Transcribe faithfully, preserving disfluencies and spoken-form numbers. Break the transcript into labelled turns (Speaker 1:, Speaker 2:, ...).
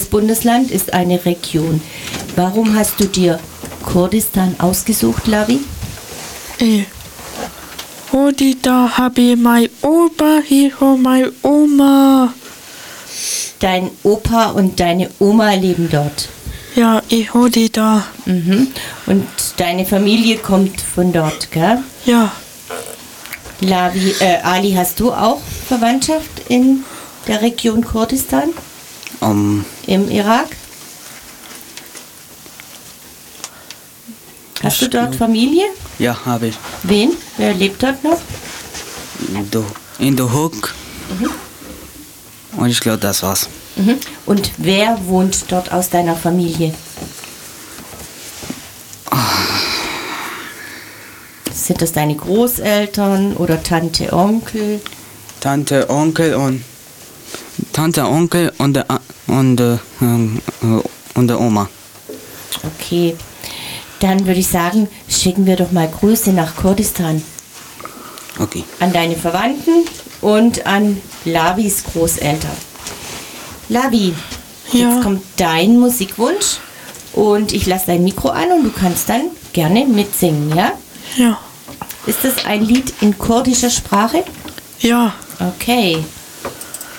Speaker 1: Bundesland ist eine Region. Warum hast du dir Kurdistan ausgesucht, Lavi?
Speaker 2: Äh, Hodi, da habe ich mein Opa, hier meine Oma.
Speaker 1: Dein Opa und deine Oma leben dort.
Speaker 2: Ja, ich Hodi da.
Speaker 1: Mhm. Und deine Familie kommt von dort, gell?
Speaker 2: Ja,
Speaker 1: Lavi, äh, Ali, hast du auch Verwandtschaft in der Region Kurdistan?
Speaker 3: Um,
Speaker 1: Im Irak? Hast du dort Familie?
Speaker 3: ja, habe ich.
Speaker 1: Wen? Wer lebt dort noch?
Speaker 3: Du, in der Hook. Und ich glaube, das war's.
Speaker 1: Mhm. Und wer wohnt dort aus deiner Familie? Sind das deine Großeltern oder Tante, Onkel?
Speaker 3: Tante, Onkel und Tante, Onkel und der, A- und, äh, ähm, äh, und der Oma.
Speaker 1: Okay, dann würde ich sagen, schicken wir doch mal Grüße nach Kurdistan.
Speaker 3: Okay.
Speaker 1: An deine Verwandten und an Lavis Großeltern. Lavi,
Speaker 2: Ja.
Speaker 1: jetzt kommt dein Musikwunsch und ich lasse dein Mikro an und du kannst dann gerne mitsingen, ja?
Speaker 2: ja,
Speaker 1: Ist das ein Lied in kurdischer Sprache?
Speaker 2: ja.
Speaker 1: Okay.